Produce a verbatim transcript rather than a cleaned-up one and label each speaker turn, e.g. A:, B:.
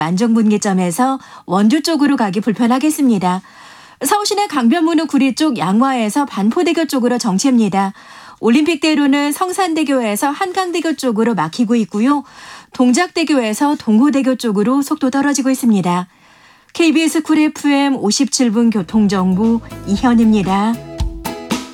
A: 만종분기점에서 원주 쪽으로 가기 불편하겠습니다. 서울시내 강변북로 구리 쪽 양화에서 반포대교 쪽으로 정체입니다. 올림픽대로는 성산대교에서 한강대교 쪽으로 막히고 있고요. 동작대교에서 동호대교 쪽으로 속도 떨어지고 있습니다. 케이비에스 쿨 에프엠 오십칠 분 교통정보 이현입니다.